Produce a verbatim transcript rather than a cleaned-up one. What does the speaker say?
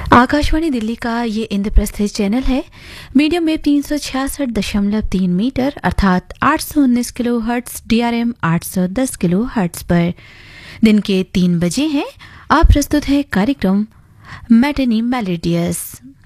आकाशवाणी दिल्ली का ये इंद्रप्रस्थ चैनल है। मीडियम वेव तीन सौ छियासठ दशमलव तीन मीटर अर्थात आठ सौ उन्नीस किलो हर्ट्स, डीआरएम आठ सौ दस किलो हर्ट्स पर दिन के तीन बजे हैं। आप प्रस्तुत है कार्यक्रम मैटिनी मेलोडियस।